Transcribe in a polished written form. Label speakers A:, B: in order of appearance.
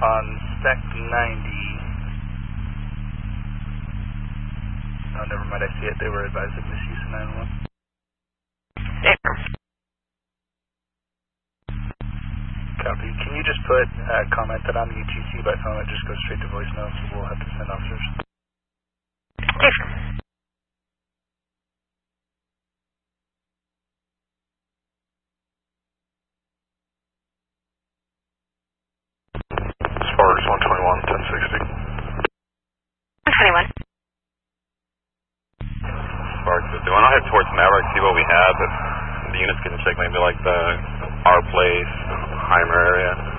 A: on Spec 90. Oh, never mind, I see it. They were advised of misuse of 911. Copy. Can you just put comment that on the UTC by phone? It just goes straight to voicemail, so we'll have to send officers.
B: Sparks 121, 1060.
C: 121.
D: Sparks 51. I'll head towards Maverick, see what we have. If the units can check maybe like the our place, Heimer area.